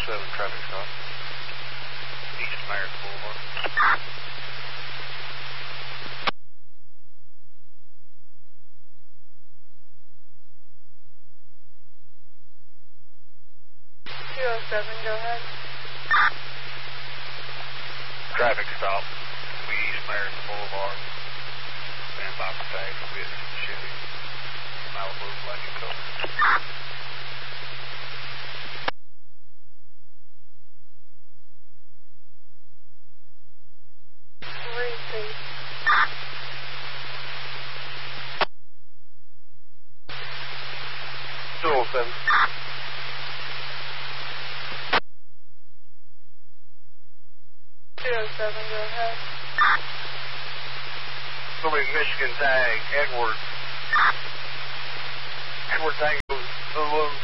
207 traffic stop. East Marist Boulevard. Go ahead. Traffic stop. East Marist Boulevard. Stand by for tag with Chevy. Malibu Black and Coke. Repeat. 207. Go ahead. Somebody Michigan tag, Edward. Edward Tango Zulu